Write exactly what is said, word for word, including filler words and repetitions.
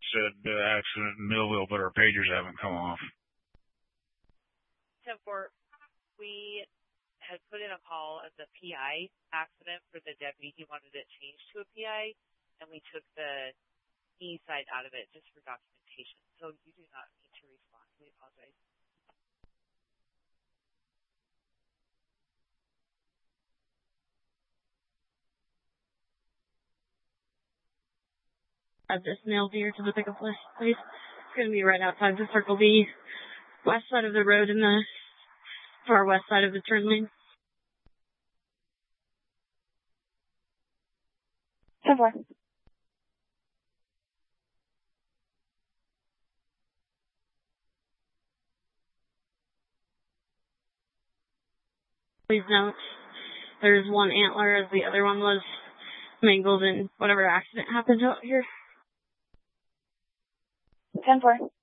said uh, accident in Millville, but our pagers haven't come off. ten four, we had put in a call as a P I accident for the deputy. He wanted it changed to a P I, and we took the E side out of it just for documentation. So you do not need to respond. We apologize. At this nailed here to the pickup place. It's going to be right outside the Circle B, west side of the road in the far west side of the turn lane. ten four. Please note, there's one antler as the other one was mangled in whatever accident happened out here. ten four.